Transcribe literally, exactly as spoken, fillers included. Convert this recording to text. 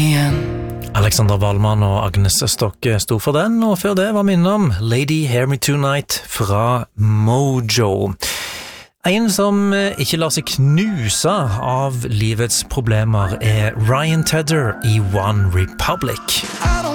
igjen. Alexander Wallmann og Agnes Stokke sto for den, og før det var minnet om Lady Hear Me Tonight fra Mojo. En som ikke lar seg knuse av livets problemer er Ryan Tedder i One Republic.